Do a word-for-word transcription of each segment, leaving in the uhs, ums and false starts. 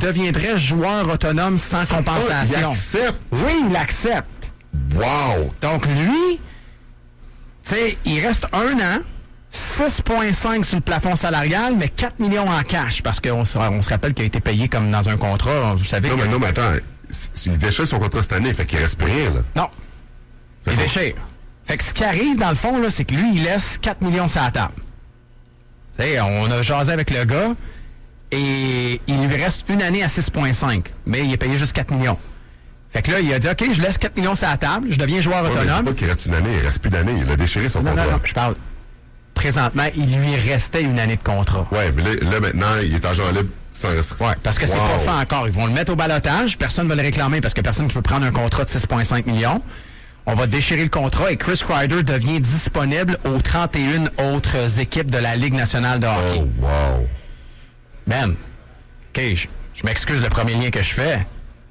deviendrait joueur autonome sans compensation. Oh, il accepte? Oui, il accepte. Wow! Donc, lui, tu sais, il reste un an, six virgule cinq sur le plafond salarial, mais quatre millions en cash, parce qu'on se, on se rappelle qu'il a été payé comme dans un contrat. Vous savez Non, que... mais non, mais attends. Il déchire son contrat cette année, fait qu'il reste plus rien, là. Non. Il déchire. Fait que ce qui arrive, dans le fond, là, c'est que lui, il laisse quatre millions sur la table. Tu sais, on a jasé avec le gars, et il lui reste une année à six virgule cinq, mais il est payé juste quatre millions. Fait que là, il a dit, OK, je laisse quatre millions sur la table, je deviens joueur Ouais, autonome. mais c'est pas qu'il reste une année, il reste plus d'année. Il a déchiré son Non, contrat. non, non, je parle... Présentement, il lui restait une année de contrat. Ouais, mais là, là maintenant, il est agent libre sans restriction. Ouais, parce que c'est Wow. pas fait encore. Ils vont le mettre au balotage. Personne ne va le réclamer parce que personne ne veut prendre un contrat de six virgule cinq millions. On va déchirer le contrat et Chris Kreider devient disponible aux trente et une autres équipes de la Ligue nationale de hockey. Oh, wow. Man, OK, je, je m'excuse le premier lien que je fais.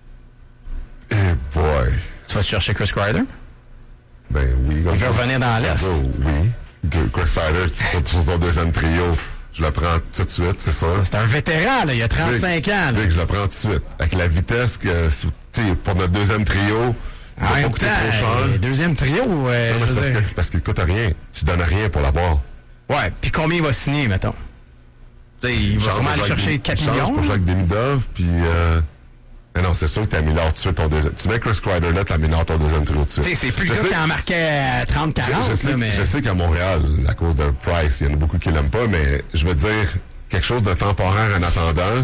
Eh boy. Tu vas chercher Chris Kreider? Ben oui. Il veut revenir dans l'Est. Oh, oui. Chris Kreider, tu pour ton deuxième trio, je le prends tout de suite, c'est ça? C'est un vétéran, là, il a trente-cinq Big, ans. Là. Big, je le prends tout de suite. Avec la vitesse que, tu sais, pour notre deuxième trio, il va En pas même coûter temps, trop cher. euh, deuxième trio, euh, Non, mais je c'est parce, veux dire- que, c'est parce qu'il coûte rien. Tu donnes rien pour l'avoir. Ouais, puis combien il va signer, mettons? Tu sais, il va Change sûrement pour aller Jacques- chercher quatre change millions. pour là. Jacques Demidov, puis... Euh... Mais non, c'est sûr que tu améliores tout de suite ton deuxième... Tu mets Chris Kreider là, tu améliores ton deuxième trio tout de suite. Tu sais, c'est plus Je le gars sais- qui en marquait trente quarante, Je, je sais, là, mais... je sais qu'à Montréal, à cause de Price, il y en a beaucoup qui l'aiment pas, mais je veux dire, quelque chose de temporaire en attendant...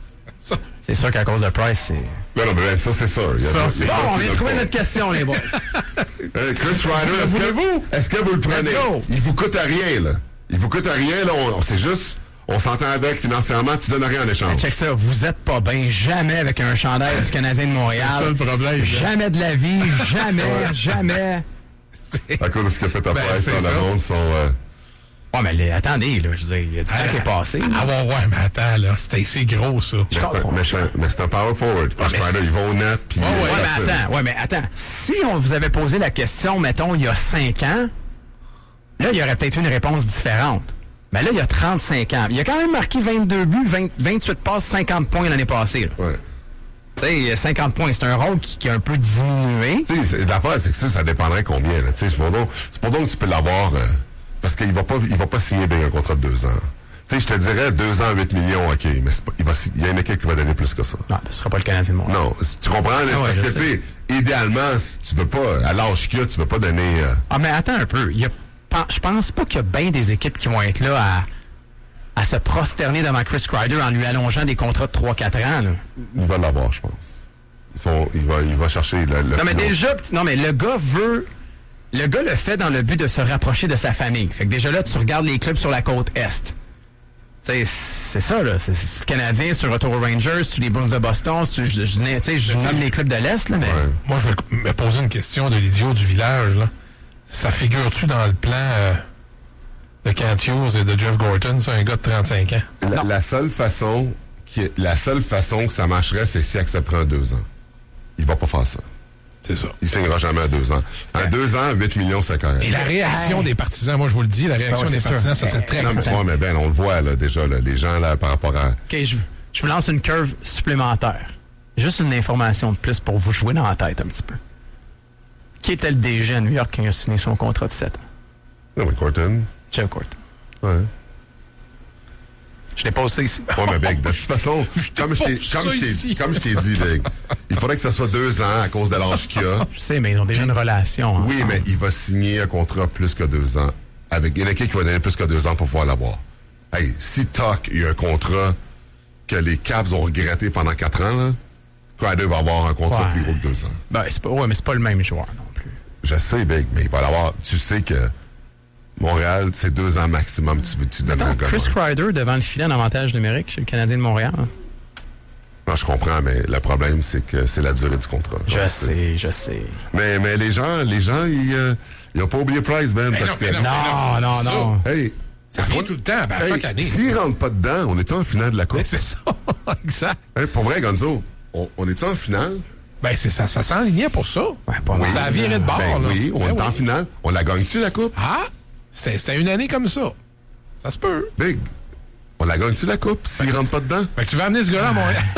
C'est sûr qu'à cause de Price, c'est... Non, non, mais ça, c'est sûr. Il y a- Ça, il y a- c'est- il y a- Bon, on il y vient a de trouver pas- cette question, les boys. Euh, Chris Kreider, est-ce que, Voulez-vous? est-ce que vous le prenez? Let's go. Il vous coûte à rien, là. Il vous coûte à rien, là. On, on- c'est juste, on s'entend avec financièrement, tu donnes rien en échange. Check ça, vous êtes pas bien jamais avec un chandail du Canadien de Montréal. C'est ça le problème. Jamais de la vie, jamais, jamais. À cause de ce qu'a fait ta Ben, Price c'est dans ça. le monde, sont... euh, Oh, mais les- attendez, là, je veux dire, il y a du temps qui est passé. Ah ouais, ouais, mais attends, là, c'était assez gros, ça. mais c'est un- comprends. mais c'est un- mais c'est un power forward. Chris mais Kreider, il va au net, puis... Ouais, euh, Ouais, that's mais it. attends, ouais, mais attends. Si on vous avait posé la question, mettons, il y a cinq ans, là, il y aurait peut-être eu une réponse différente. Mais là, il y a trente-cinq ans. Il a quand même marqué vingt-deux buts, vingt, vingt-huit passes, cinquante points l'année passée. là. Ouais. Tu sais, cinquante points, c'est un rôle qui, qui a un peu diminué. Tu sais, c'est- l'affaire, c'est que ça, ça dépendrait combien, là. Tu sais, c'est pas donc, c'est pas donc que tu peux l'avoir, euh, parce qu'il va pas, il va pas signer bien un contrat de deux ans. Tu sais, je te dirais deux ans, huit millions, ok, mais c'est pas, il va, si- il y a une équipe qui va donner plus que ça. Non, ce sera pas le Canadien de Montréal. Non, c- tu comprends, là, c'est Ah ouais, parce je que, sais. tu sais, idéalement, si tu veux pas, à l'âge qu'il y a, tu veux pas donner, euh, Ah, mais attends un peu. Il y a, pen- je pense pas qu'il y a bien des équipes qui vont être là à, à se prosterner devant Chris Kreider en lui allongeant des contrats de trois quatre ans. Là. il va l'avoir, je pense. Ils sont, il va, il va chercher le, le Non, mais plus haut. déjà, petit- non, mais le gars veut. Le gars le fait dans le but de se rapprocher de sa famille. Fait que déjà là, tu regardes les clubs sur la côte Est. Tu sais, c'est ça, là. C'est c'est le Canadien sur retour aux Rangers, sur les Bruins de Boston, sur, je, je, je, tu sais, je nomme les clubs de l'Est, là, mais. Ouais. Moi, je vais me poser une question de l'idiot du village, là. Ça figure-tu dans le plan euh, de Kent Hughes et de Jeff Gorton, c'est un gars de trente-cinq ans? La, la seule façon qui est- la seule façon que ça marcherait, c'est s'il accepterait un deux ans. Il va pas faire ça. C'est ça. Il signera jamais à deux ans. À deux ans, huit millions, c'est correct. Et la réaction Hey. des partisans, moi je vous le dis, la réaction Ah ouais, des c'est partisans, sûr. ça serait très Non, mais tu vois, mais Ben, on le voit, là, déjà, là, les gens, là, par rapport à... OK, je, je vous lance une curve supplémentaire. Juste une information de plus pour vous jouer dans la tête un petit peu. Qui était le D G à New York qui a signé son contrat de sept ans? Non, mais Corton. Jeff Gorton. Ouais. Je l'ai passé ici. Ouais, mais Big, de toute façon, comme je t'ai, pas comme ça je ici. t'ai, comme je t'ai dit, Big, il faudrait que ça soit deux ans à cause de l'âge qu'il a. Je sais, mais ils ont déjà une relation. Oui, ensemble. mais il va signer un contrat plus que deux ans. Avec une équipe qui va donner plus que deux ans pour pouvoir l'avoir. Hey, si Tuck a eu un contrat que les Caps ont regretté pendant quatre ans, là, Kreider va avoir un contrat Ouais. plus gros que deux ans. Ben, c'est pas, ouais, mais c'est pas le même joueur non plus. Je sais, Big, mais il va l'avoir. Tu sais que Montréal, c'est deux ans maximum. Tu veux, tu donnes un Attends, gars. Chris Kreider devant le filet en avantage numérique chez le Canadien de Montréal. hein. Non, je comprends, mais le problème, c'est que c'est la durée du contrat. Je Donc, sais, je sais. Mais, mais les gens, les gens, ils, euh, ils ont pas oublié Price, Ben, parce non, que. mais non. Non, non, ça. non. Hey, Ça revient tout le temps, ben, à hey, chaque année. s'ils rentrent pas dedans, on est en finale de la Coupe. Ben, c'est ça, exact. Hey, pour vrai, Gonzo, on, on est en finale? Ben, c'est ça, ça s'enlignait pour ça. Ouais, pas mal. Ça a viré de bord, Ben là. oui, on Ben est en oui. finale. On la gagne-tu, la Coupe? Ah, c'était c'était une année comme ça. Ça se peut. Big, on la gagne-tu, la Coupe, s'ils rentrent pas dedans? Fait que tu vas amener ce gars-là à Montréal.